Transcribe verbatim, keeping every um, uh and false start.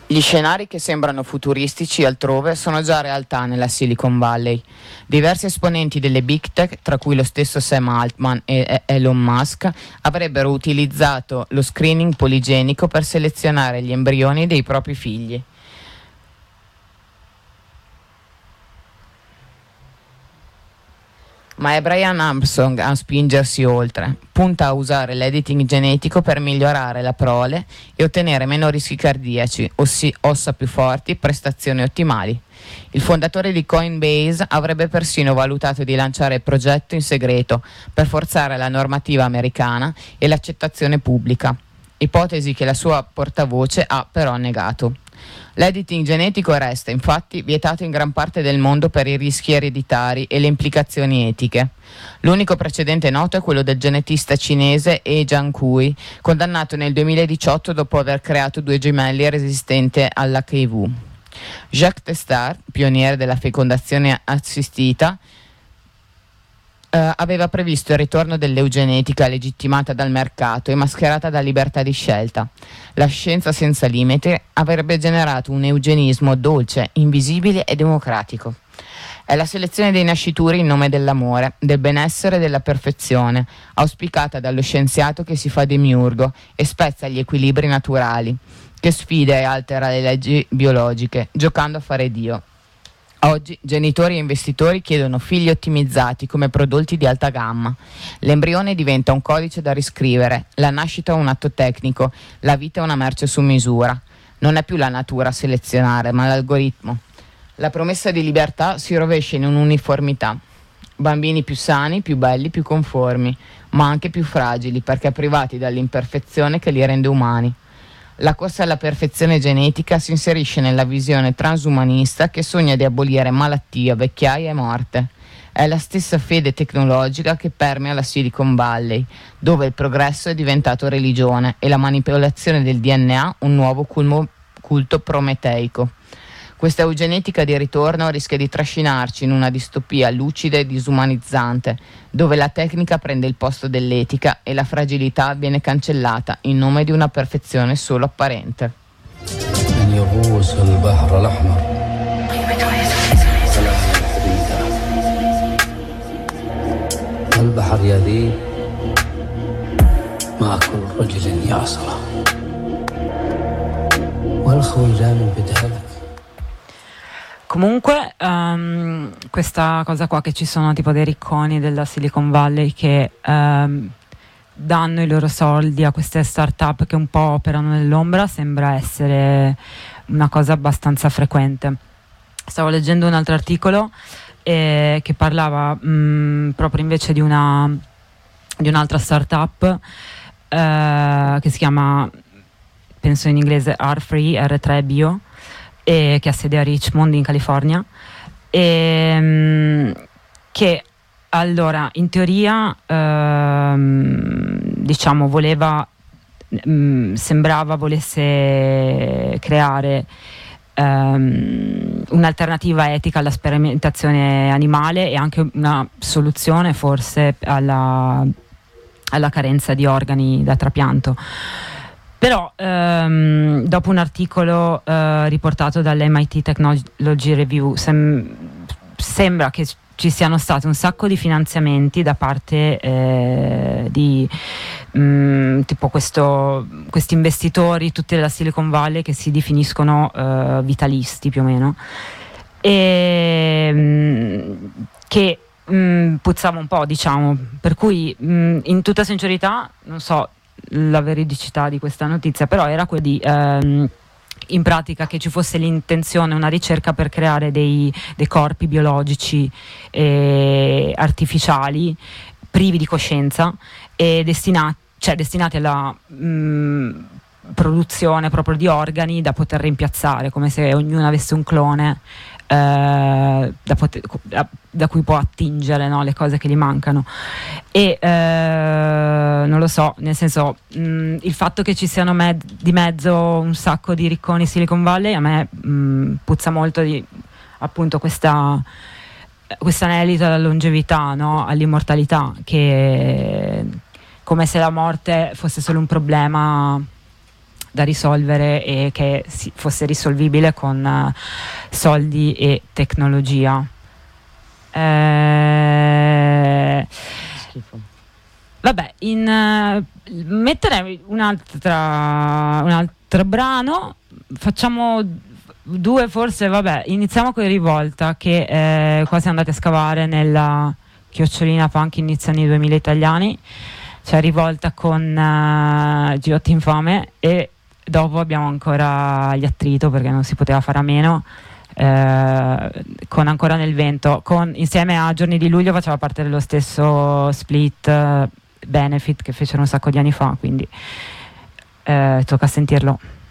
Gli scenari che sembrano futuristici altrove sono già realtà nella Silicon Valley. Diversi esponenti delle big tech, tra cui lo stesso Sam Altman e Elon Musk, avrebbero utilizzato lo screening poligenico per selezionare gli embrioni dei propri figli. Ma è Brian Armstrong a spingersi oltre. Punta a usare l'editing genetico per migliorare la prole e ottenere meno rischi cardiaci, ossia ossa più forti, prestazioni ottimali. Il fondatore di Coinbase avrebbe persino valutato di lanciare il progetto in segreto per forzare la normativa americana e l'accettazione pubblica, ipotesi che la sua portavoce ha però negato. L'editing genetico resta infatti vietato in gran parte del mondo per i rischi ereditari e le implicazioni etiche. L'unico precedente noto è quello del genetista cinese He Jiankui, condannato nel duemiladiciotto dopo aver creato due gemelli resistenti all'H I V. Jacques Testard, pioniere della fecondazione assistita, Uh, aveva previsto il ritorno dell'eugenetica legittimata dal mercato e mascherata da libertà di scelta. La scienza senza limiti avrebbe generato un eugenismo dolce, invisibile e democratico. È la selezione dei nascituri in nome dell'amore, del benessere e della perfezione, auspicata dallo scienziato che si fa demiurgo e spezza gli equilibri naturali, che sfida e altera le leggi biologiche, giocando a fare Dio. Oggi genitori e investitori chiedono figli ottimizzati come prodotti di alta gamma. L'embrione diventa un codice da riscrivere, la nascita un atto tecnico, la vita è una merce su misura. Non è più la natura a selezionare, ma l'algoritmo. La promessa di libertà si rovescia in un'uniformità. Bambini più sani, più belli, più conformi, ma anche più fragili perché privati dall'imperfezione che li rende umani. La corsa alla perfezione genetica si inserisce nella visione transumanista che sogna di abolire malattia, vecchiaia e morte. È la stessa fede tecnologica che permea la Silicon Valley, dove il progresso è diventato religione e la manipolazione del D N A un nuovo culmo, culto prometeico. Questa eugenetica di ritorno rischia di trascinarci in una distopia lucida e disumanizzante, dove la tecnica prende il posto dell'etica e la fragilità viene cancellata in nome di una perfezione solo apparente. Comunque um, questa cosa qua che ci sono tipo dei ricconi della Silicon Valley che um, danno i loro soldi a queste start-up che un po' operano nell'ombra sembra essere una cosa abbastanza frequente. Stavo leggendo un altro articolo eh, che parlava mh, proprio invece di una di un'altra start-up eh, che si chiama, penso in inglese R tre, R tre Bio, e che ha sede a Richmond in California, e, mh, che allora in teoria ehm, diciamo voleva mh, sembrava volesse creare ehm, un'alternativa etica alla sperimentazione animale e anche una soluzione forse alla, alla carenza di organi da trapianto. Però ehm, dopo un articolo eh, riportato dall'M I T Technology Review sem- sembra che ci siano stati un sacco di finanziamenti da parte eh, di mh, tipo questo, questi investitori, tutti della Silicon Valley, che si definiscono eh, vitalisti più o meno, e mh, che mh, puzzava un po', diciamo, per cui mh, in tutta sincerità non so la veridicità di questa notizia, però era quella di ehm, in pratica che ci fosse l'intenzione, una ricerca per creare dei, dei corpi biologici eh, artificiali privi di coscienza e destinati, cioè destinati alla mh, produzione proprio di organi da poter rimpiazzare, come se ognuno avesse un clone eh, da, poter, da, da cui può attingere, no, le cose che gli mancano. E eh, non lo so, nel senso mh, il fatto che ci siano med- di mezzo un sacco di ricconi Silicon Valley a me mh, puzza molto di appunto questa questa anelito alla longevità, no? All'immortalità, che come se la morte fosse solo un problema da risolvere e che si, fosse risolvibile con uh, soldi e tecnologia. Eh, Schifo. Vabbè, in, uh, metterei un'altra, un altro brano, facciamo due forse, vabbè, iniziamo con Rivolta, che eh, qua siamo andati a scavare nella chiocciolina punk inizio anni duemila italiani, c'è Rivolta con uh, Giotti Infame, e dopo abbiamo ancora gli Attrito, perché non si poteva fare a meno, eh, con Ancora nel vento, con, insieme a Giorni di luglio faceva parte dello stesso split uh, Benefit che fecero un sacco di anni fa, quindi eh, tocca sentirlo.